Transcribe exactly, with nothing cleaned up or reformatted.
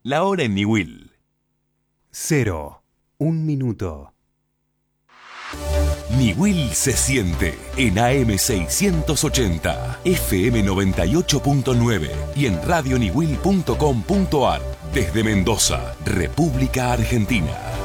La hora en Niwil. Cero. Un minuto. Niwil se siente en A M seiscientos ochenta, F M noventa y ocho punto nueve y en radio niwil punto com punto ar desde Mendoza, República Argentina.